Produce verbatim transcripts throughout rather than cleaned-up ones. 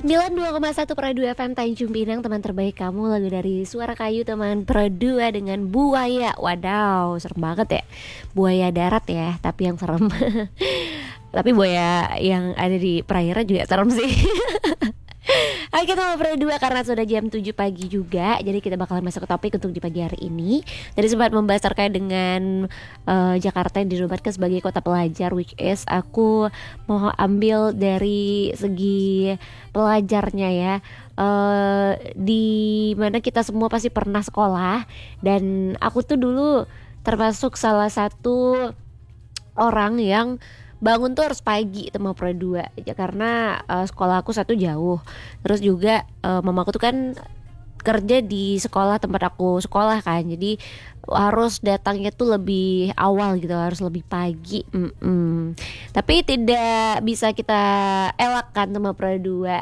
sembilan puluh dua koma satu Pro dua F M Tanjung Pinang, teman terbaik kamu. Lagu dari Suara Kayu, teman Pro dua dengan Buaya. Wadaw, serem banget ya. Buaya darat ya, tapi yang serem. Tapi buaya yang ada di perairan juga serem sih. Oke, kita mau berdua karena sudah jam tujuh pagi juga. Jadi kita bakalan masuk ke topik untuk di pagi hari ini. Tadi sempat membahas terkait dengan uh, Jakarta yang dinobatkan sebagai kota pelajar, which is aku mau ambil dari segi pelajarnya ya. Uh, di mana kita semua pasti pernah sekolah. Dan aku tuh dulu termasuk salah satu orang yang bangun tuh harus pagi itu mau pro dua ya, karena uh, sekolah aku satu jauh. Terus juga uh, mamaku tuh kan kerja di sekolah tempat aku sekolah kan, jadi harus datangnya tuh lebih awal gitu, harus lebih pagi. Mm-mm. Tapi tidak bisa kita elakkan sama pro dua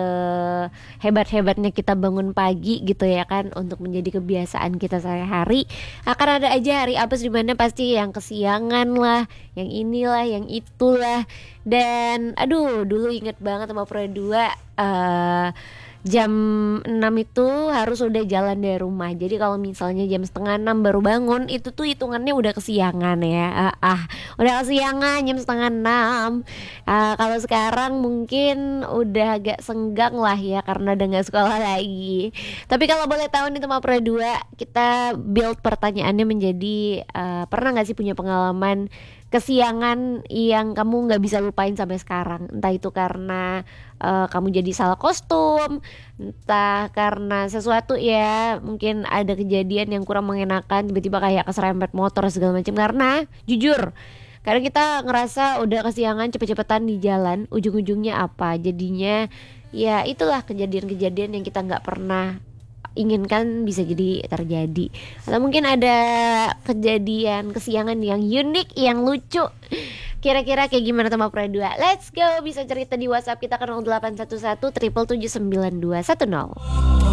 sehebat-hebatnya kita bangun pagi gitu ya kan, untuk menjadi kebiasaan kita sehari-hari. Akan ada aja hari apes dimana pasti yang kesiangan lah, yang inilah, yang itulah. Dan aduh, dulu inget banget sama pro dua uh, jam enam itu harus udah jalan dari rumah. Jadi kalau misalnya jam setengah enam baru bangun, itu tuh hitungannya udah kesiangan ya. Ah, ah udah kesiangan jam setengah enam. Ah, kalau sekarang mungkin udah agak senggang lah ya, karena udah gak sekolah lagi. Tapi kalau boleh tahu nih teman Pro dua, kita build pertanyaannya menjadi uh, pernah gak sih punya pengalaman kesiangan yang kamu gak bisa lupain sampai sekarang? Entah itu karena uh, kamu jadi salah kostum, entah karena sesuatu ya, mungkin ada kejadian yang kurang mengenakan, tiba-tiba kayak keserempet motor segala macam. Karena jujur, kadang kita ngerasa udah kesiangan cepet-cepetan di jalan, ujung-ujungnya apa? Jadinya ya itulah kejadian-kejadian yang kita gak pernah inginkan bisa jadi terjadi. Atau mungkin ada kejadian kesiangan yang unik, yang lucu. Kira-kira kayak gimana teman Pro dua? Let's go, bisa cerita di WhatsApp kita ke nol delapan satu satu tujuh tujuh sembilan dua satu nol.